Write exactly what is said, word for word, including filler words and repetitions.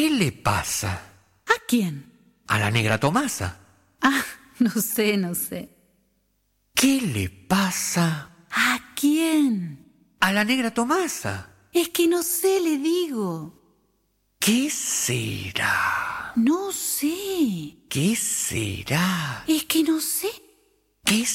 ¿Qué le pasa? ¿A quién? A la negra Tomasa. Ah, no sé, no sé. ¿Qué le pasa? ¿A quién? A la negra Tomasa. Es que no sé, le digo. ¿Qué será? No sé. ¿Qué será? Es que no sé. ¿Qué